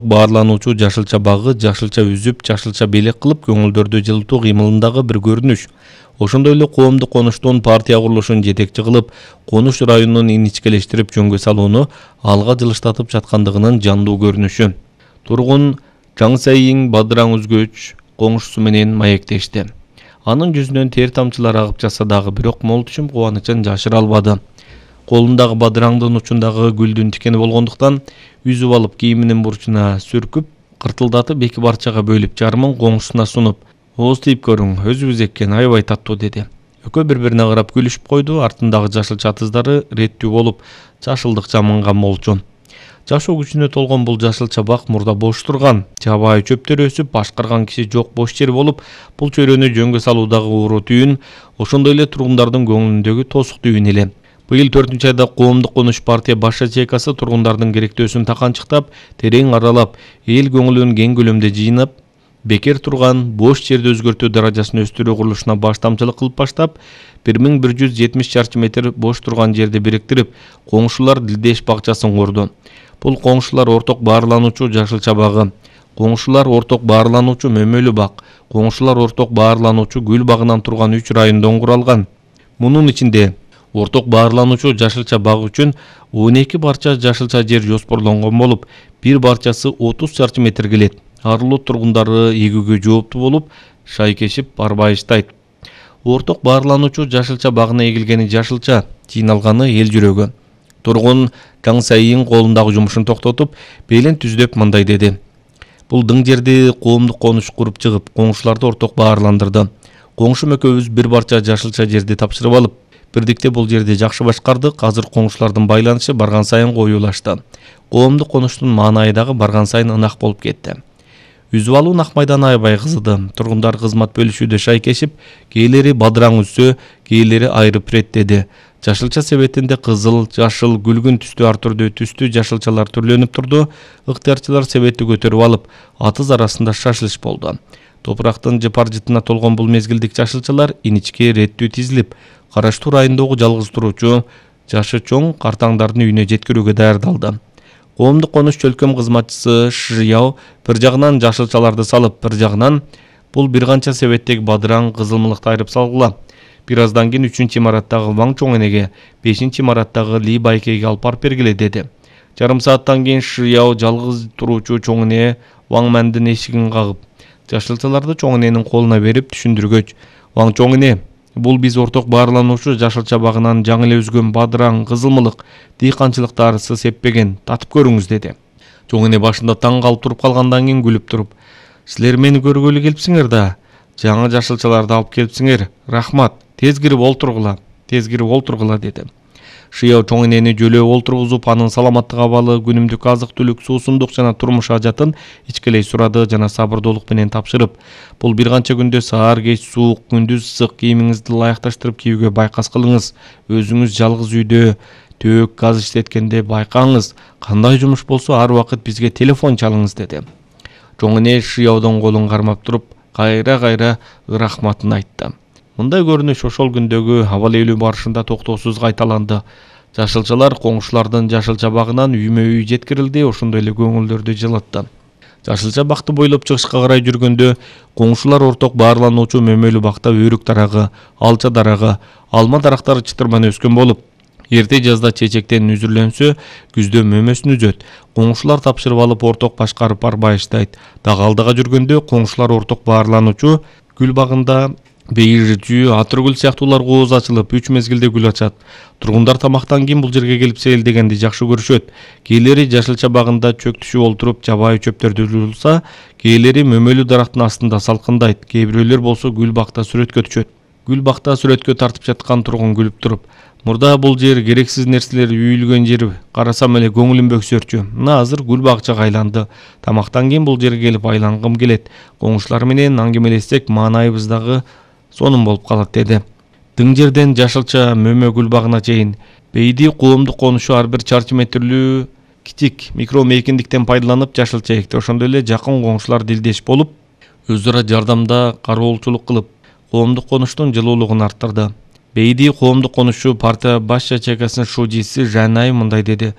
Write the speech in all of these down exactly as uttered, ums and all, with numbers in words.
Баарлануучу жашылча багы жашылча үзүп, жашылча белек кылып көңүлдөрдү жылытуу кыймылындагы бир көрүнүш. Ошондой эле коомдук конуштун партия курулушун жетекчи кылып, конуш районун иничкелештирип жөнгө салууну алга жылыштатып жаткандыгынын жандуу көрүнүшү. Тургун Жаң Сайиң бадыраң үзгөч коңшусу менен маектешти. Анын жүзүнөн тер тамчылары агып жатса дагы бирок молтучум кубанычын жашыра албады. Колундагы бадыраңдын учундагы гүлдүн тикени болгондуктан үзүп алып кийиминин бурчуна сүркүп, кыртылдатып эки барчага бөлүп жарымын коңшусуна сунуп, "Ооз тийип көрүң, өзүбүз эккен, аябай таттуу" деди. Экөө бири-бирине карап күлүшүп койду. Артындагы жашылча тыздары реттүү болуп, жашылдык жамынган болчу. Жашоо күчүнө толгон бул жашылча бак мурда бош турган, жабайы чөптөр өсүп, башкарган киши жок бош жер болуп, бул чөйрөнү жөнгө салуудагы уруу түйүн, ошондой эле тургундардын көңүлүндөгү тосук түйүн эле. Быйыл төртүнчү айда коомдук конуш партия баш ячейкасы тургундардын керектөөсүн таканчыктап, терең аралап, эл көңүлүн кең көлөмдө жыйнап, бекер турган бош жерди өзгөртүү даражасын өстүрүү курулушуна баштамчылык кылып баштап, бир миң бир жүз жетимиш чарчы метр бош турган жерди бириктирип, коңшулар Дилдеш бакчасын курду. Бул коңшулар орток баарлануучу жашылча багы, коңшулар орток баарлануучу мөмөлүү бак, коңшулар орток баарлануучу гүл багынан турган үч райондон куралган. Мунун ичинде орток баарлануучу жашылча баг үчүн он эки барча жашылча жер жоспорлонгон болуп, бир барчасы отуз чарчы метр келет. Арылуу тургундары эгүүгө жооптуу болуп, шайкешип барбайыштайт. Орток баарлануучу жашылча багына эгилгени жашылча, жыйналганы эл жүрөгү. Тургун Жаң Сайиң колундагы жумушун токтотуп, белин түздөп мындай деди. Бул дың жерди коомдук конуш куруп чыгып, коңшуларды орток баарландырды. Коңшум экөөбүз бир барча жашылча жерди тапшырып алып, бирдикте бул жерди жакшы башкардык. Азыр коңшулардын байланышы барган сайын коюлашты. Коомдук конуштун маанайы дагы барган сайын ынак болуп кетти. Үзүп алуу нак майданы аябай кызыды. Тургундар кызмат бөлүшүүдө шайкешип, кээлери бадыраң үзсө, кээлери айрып иреттеди. Жашылча себетинде кызыл, жашыл, күлгүн түстүү ар түрдүү түстүү жашылчалар түрлөнүп турду. Ыктыярчылар себетти көтөрүп алып, атыз арасында шашылыш болду. Топурактын жыпар-жытына толгон бул мезгилдик жашылчалар иничке реттүү тизилип, караштуу райондогу жалгыз туруучу жашы чоң картаңдардын үйүнө жеткирүүгө даярдалды. Коомдук конуш чөлкөм кызматчысы Шияо бир жагынан жашылчаларды салып, бир жагынан бул бир канча себеттеги бадыраң, кызылмылыкты айрып салгыла. Бир аздан кийин үчүнчү имараттагы Ваң Чоңэнеге, бешинчи имараттагы Ли Байкеге алып барып бергиле деди. Жарым сааттан кийин Шияо жалгыз туруучу Чоңэне Ваң Мэндин эшигин кагып, жашылчаларды Чоңэненин колуна берип түшүндүргөч, Ваң Чоңэне, бул биз орток баарлануучу жашылча багынан жаңы эле үзгөн бадыраң, кызылмылык, дыйканчылыкта арысы сеппеген, татып көрүңүз деди. Чоңэне башында таң калып туруп калгандан кийин күлүп туруп, "Силер мени көргөлү келипсиңер да, жаңы жашылчаларды алып келипсиңер. Рахмат, тез кирип олтургула, тез кирип олтургула" деди. Шияо Чоңэнени жөлөп олтургузуп, анын саламаттык абалы, күнүмдүк азык-түлүк, суусундук жана турмуш ажатын ичкелей сурады жана сабырдуулук менен тапшырып, бул бир канча күндө саар кеч суук, күндүз ысык, кийимиңизди ылайыкташтырып кийүүгө байкас кылыңыз. Өзүңүз жалгыз үйдө төөк, газ иштеткенде байкаңыз. Кандай жумуш болсо ар убакыт бизге телефон чалыңыз деди. Чоңэне Шияодон колун кармап туруп, кайра-кайра рахматын айтты. Мындай көрүнүш ошол күндөгү абал ээлүү барышында токтоосуз кайталанды. Жашылчалар коңшулардын жашылча багынан үймө-үй жеткирилди, ошондой эле көңүлдөрдү жылытты. Жашылча бакты бойлоп чыгышка карай жүргөндө, коңшулар орток баарлануучу мөмөлүү бакта өрүк дарагы, алча дарагы, алма дарактары чытырман өскөн болуп, эрте жазда чечектен үзүрлөнсө, күздө мөмөсүн үзөт. Коңшулар тапшырып алып орток башкарып барбайыштайт. Дагы алдыга жүргөндө коңшулар орток баарлануучу гүл багында бейирчүү, атыргүл сыяктуулар кооз ачылып, үч мезгилде гүл ачат. Тургундар тамактан кийин бул жерге келип сейилдегенди жакшы көрүшөт. Кээлери жашылча багында чөктүшүп олтуруп, жабайы чөптөрдү жулса, кээлери мөмөлүү дарактын астында салкындайт. Кээ бирөөлөр болсо гүл бакта сүрөткө түшөт. Гүл бакта сүрөткө тартып жаткан тургун күлүп туруп, "Мурда бул жер керексиз нерселер үйүлгөн жер, карасам эле көңүлүм бөксөрчү. Мына азыр гүл бакчага айланды. Тамактан кийин бул жерге келип айлангым келет. Коңшулар менен аңгемелессек, маанайыбыздагы сонун болуп калат" деди. Дың жерден жашылча мөмө гүл багына чейин бейди коомдук конушу ар бир чарчы метрлүү кичик микро мейкиндиктен пайдаланып жашылча экти. Ошондой эле жакын коңшулар дилдеш болуп, өзара жардамда кароолчулук кылып, коомдук конуштун жылуулугун арттырды. Бейди коомдук конушу партия баш ячейкасынын шужиси Жанай мындай деди.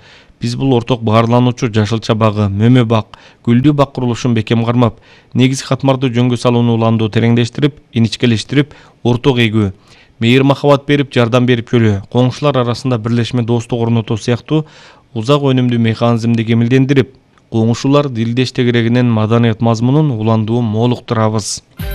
Биз бул орток баарлануучу жашылча багы, мөмө бак, гүлдүү бак курулушун бекем кармап, негизги катмарды жөнгө салууну уланды тереңдештирип, иничкелештирип, орток эгүү, мейир махабат берип, жардам берип жөлөө, коңшулар арасында бирлешме достук орнотуу сыяктуу узак өнүмдүү механизмди кемилдендирип, коңшулар дилдеш тегерегинен маданият мазмунун уландуун молуктурабыз.